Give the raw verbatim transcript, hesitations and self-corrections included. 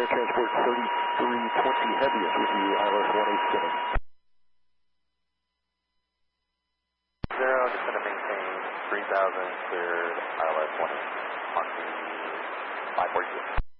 Air Transport thirty-three twenty heaviest with you, I L S one eight spinning. Zero, just going to maintain three thousand clear I L S one eight on the five forty-two.